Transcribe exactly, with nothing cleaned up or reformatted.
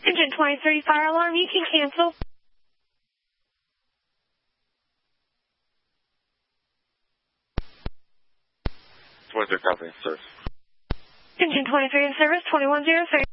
Engine twenty-three fire alarm, you can cancel. twenty-three copy, service. Engine twenty-three in service, twenty-one oh three.